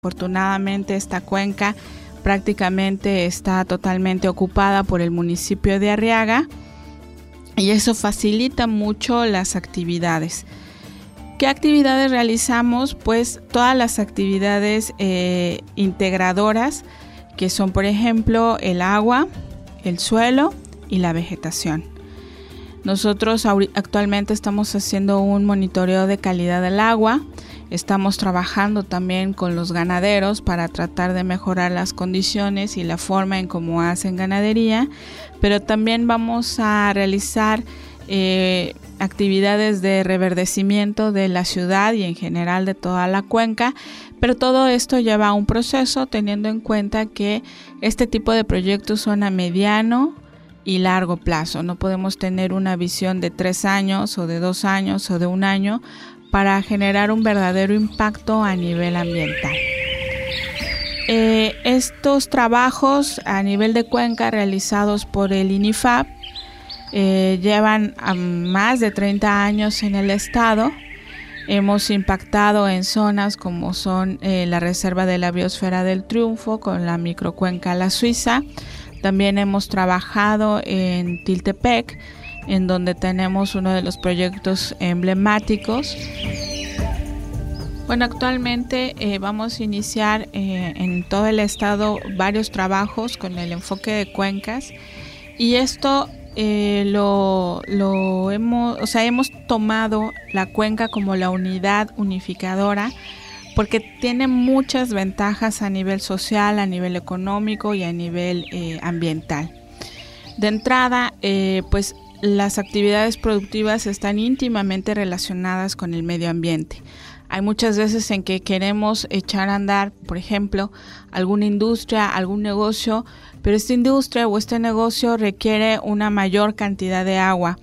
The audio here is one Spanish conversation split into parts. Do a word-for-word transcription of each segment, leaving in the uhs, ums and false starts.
Afortunadamente esta cuenca prácticamente está totalmente ocupada por el municipio de Arriaga y eso facilita mucho las actividades. ¿Qué actividades realizamos? Pues todas las actividades eh, integradoras que son, por ejemplo, el agua, el suelo y la vegetación. Nosotros actualmente estamos haciendo un monitoreo de calidad del agua. Estamos trabajando también con los ganaderos para tratar de mejorar las condiciones y la forma en cómo hacen ganadería, pero también vamos a realizar eh, actividades de reverdecimiento de la ciudad y en general de toda la cuenca, pero todo esto lleva un proceso teniendo en cuenta que este tipo de proyectos son a mediano y largo plazo. No podemos tener una visión de tres años o de dos años o de un año para generar un verdadero impacto a nivel ambiental. Eh, estos trabajos a nivel de cuenca realizados por el INIFAP eh, llevan a más de treinta años en el estado. Hemos impactado en zonas como son eh, la Reserva de la Biosfera del Triunfo con la microcuenca La Suiza. También hemos trabajado en Tiltepec, en donde tenemos uno de los proyectos emblemáticos. Bueno, actualmente eh, vamos a iniciar eh, en todo el estado varios trabajos con el enfoque de cuencas y esto eh, lo, lo hemos, o sea, hemos tomado la cuenca como la unidad unificadora porque tiene muchas ventajas a nivel social, a nivel económico y a nivel eh, ambiental. De entrada, eh, pues las actividades productivas están íntimamente relacionadas con el medio ambiente. Hay muchas veces en que queremos echar a andar, por ejemplo, alguna industria, algún negocio, pero esta industria o este negocio requiere una mayor cantidad de agua.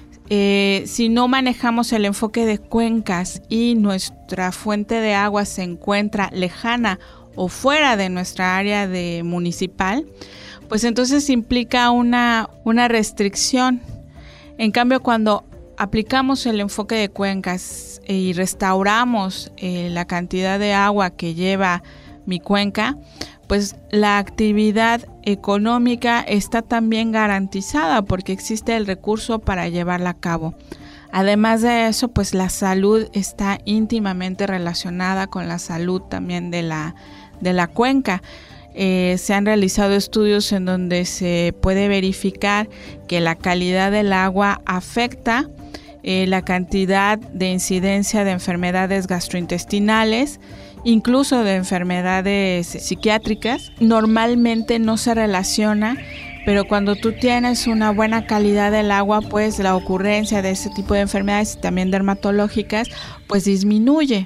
Eh, si no manejamos el enfoque de cuencas y nuestra fuente de agua se encuentra lejana o fuera de nuestra área de municipal, pues entonces implica una, una restricción. En cambio, cuando aplicamos el enfoque de cuencas y restauramos eh, la cantidad de agua que lleva mi cuenca, pues la actividad económica está también garantizada porque existe el recurso para llevarla a cabo. Además de eso, pues la salud está íntimamente relacionada con la salud también de la, de la cuenca. Eh, se han realizado estudios en donde se puede verificar que la calidad del agua afecta eh, la cantidad de incidencia de enfermedades gastrointestinales, incluso de enfermedades psiquiátricas. Normalmente no se relaciona, pero cuando tú tienes una buena calidad del agua, pues la ocurrencia de ese tipo de enfermedades y también dermatológicas, pues disminuye.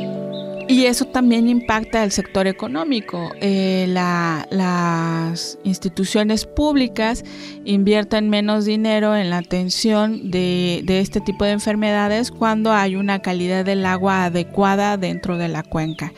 Y eso también impacta el sector económico. Eh, la, las instituciones públicas invierten menos dinero en la atención de, de este tipo de enfermedades cuando hay una calidad del agua adecuada dentro de la cuenca.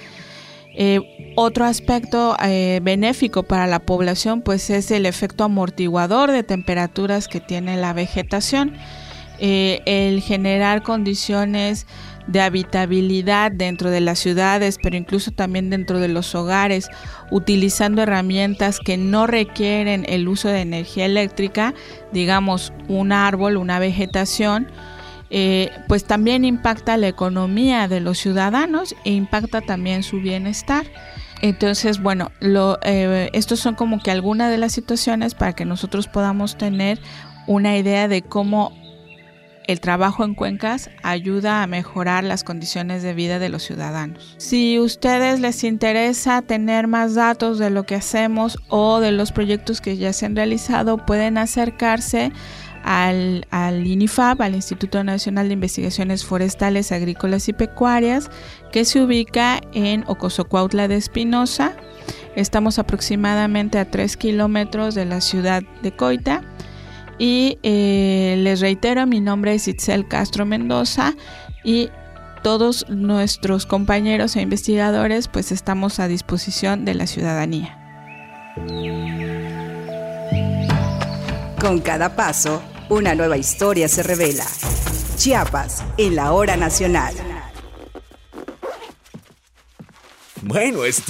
Eh, otro aspecto eh, benéfico para la población pues es el efecto amortiguador de temperaturas que tiene la vegetación. Eh, el generar condiciones de habitabilidad dentro de las ciudades, pero incluso también dentro de los hogares, utilizando herramientas que no requieren el uso de energía eléctrica, digamos un árbol, una vegetación, eh, pues también impacta la economía de los ciudadanos e impacta también su bienestar. Entonces, bueno, lo, eh, estos son como que algunas de las situaciones para que nosotros podamos tener una idea de cómo el trabajo en cuencas ayuda a mejorar las condiciones de vida de los ciudadanos. Si a ustedes les interesa tener más datos de lo que hacemos o de los proyectos que ya se han realizado, pueden acercarse al, al INIFAP, al Instituto Nacional de Investigaciones Forestales, Agrícolas y Pecuarias, que se ubica en Ocosocuautla de Espinosa. Estamos aproximadamente a tres kilómetros de la ciudad de Coita. Y eh, les reitero, mi nombre es Itzel Castro Mendoza y todos nuestros compañeros e investigadores pues estamos a disposición de la ciudadanía. Con cada paso, una nueva historia se revela. Chiapas en la hora nacional. Bueno, es